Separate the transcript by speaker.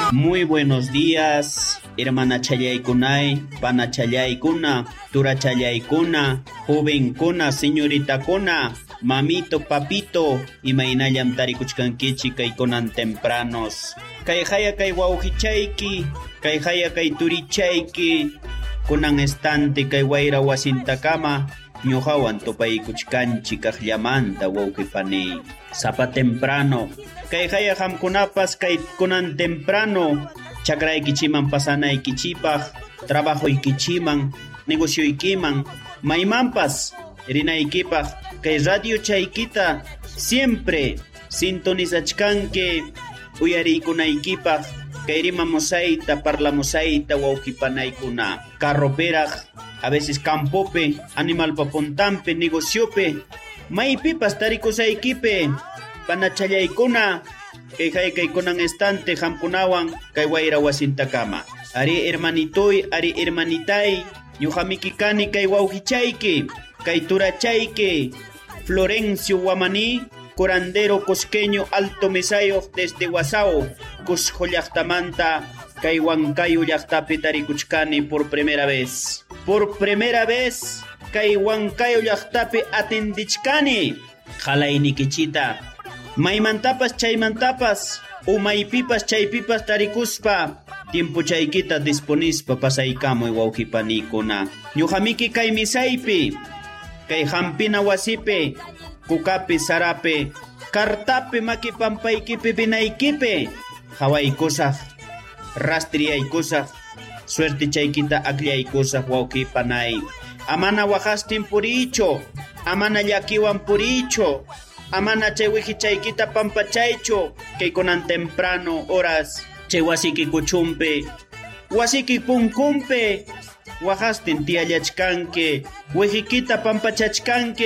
Speaker 1: Muy buenos días, hermana Chayaykunay, pana Chayaykuna, tura Chayaykuna, jovenkuna, señoritakuna, mamito, papito, imaynallam tarikuchkankichik kay kunan tempranos. Kay haya kay wawqichayki, kay haya kay turichayki, kunan estante kay wayra wasintakama, ñuqawan tupaykuchkanchik kaqllamanta wawqipani. Sapa temprano, kay haya hamkunapas kay kunan temprano, chakraykichiman pasanaykichipaq, trabajuykichiman, negocioykiman, maymanpas rinaykipaq, kay radio chaykita siempre sintonizachkanki uyariykunaykipaq, kay rimamusayta, parlamusayta wawqipanaykuna, carroperaq, a veces campope, animalpa puntampe, negociope, maypipas tarikusaykipe, panachallaykuna, kay kunan estante hamkunawan kay wayra wasintakama. Ari hermanitoy, ari hermanitay, ñuqamiki kani kay wawqichayki, kay turachayki, Florencio Wamani, curandero cosqueño Alto Mesayo desde Guasao, Cusco llaqtamanta, kay Huancayo llaqtapi tarikuchkani por primera vez. Por primera vez, kay Huancayo llaqtapi atendichkani. Qalaynikichita, maymantapas chaymantapas, maypipas chaypipas tarikuspa, tiempo chaykita disponispa pasaykamuy wawqipanikuna. Ñuqamiki kay misaypi, kay hampina wasipi, kukapi sarapi, kartapi makipampaykipi binaykipi, hawaykusaq, rastriyaykusaq, suerte chaykita akllaykusaq wawqipanay. Amana waqastin puricho, amana llakiwan puricho, amana chay wiki chaykita pampachaycho, kay kunan temprano horas, chay wasiki kuchumpe, wasiki punkumpe, waqastin tiyallachkanki, wikikita pampachachkanki,